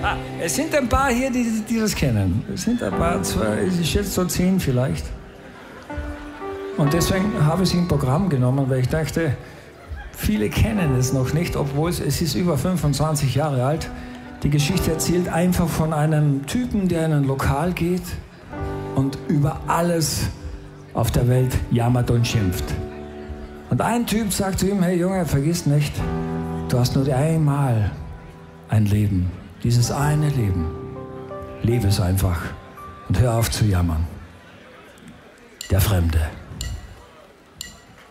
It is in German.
Es sind ein paar hier, die das kennen. Es sind ein paar, ich schätze so 10 vielleicht. Und deswegen habe ich es im Programm genommen, weil ich dachte, viele kennen es noch nicht, obwohl es ist über 25 Jahre alt. Die Geschichte erzählt einfach von einem Typen, der in ein Lokal geht und über alles auf der Welt jammert und schimpft. Und ein Typ sagt zu ihm, hey Junge, vergiss nicht, du hast nur einmal ein Leben, dieses eine Leben. Lebe es einfach und hör auf zu jammern. Der Fremde.